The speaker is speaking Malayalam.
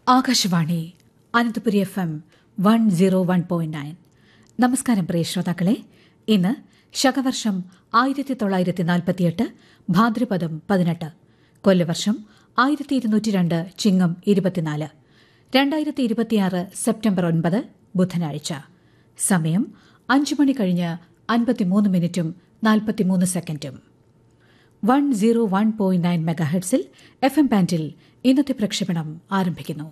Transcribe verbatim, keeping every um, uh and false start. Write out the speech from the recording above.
Akashvani Ananthapuri F M one zero one point nine. നമസ്കാരം പ്രിയ ശ്രോതാക്കളെ. ഇന്ന് ശകവർഷം ആയിരത്തി തൊള്ളായിരത്തി നാൽപ്പത്തിയെട്ട് ഭാദ്രപദം പതിനെട്ട്, കൊല്ലവർഷം ആയിരത്തി ഇരുന്നൂറ്റി രണ്ട് ചിങ്ങം ഇരുപത്തിനാല്, രണ്ടായിരത്തി ഇരുപത്തിയാറ് സെപ്റ്റംബർ ഒൻപത് ബുധനാഴ്ച. സമയം അഞ്ചു മണി കഴിഞ്ഞ് അൻപത്തിമൂന്ന് മിനിറ്റും നാൽപ്പത്തിമൂന്ന് സെക്കൻഡും. One zero one point nine മെഗാഹെർട്സിൽ F M ബാൻഡിൽ ഇന്നത്തെ പ്രക്ഷേപണം ആരംഭിക്കുന്നു.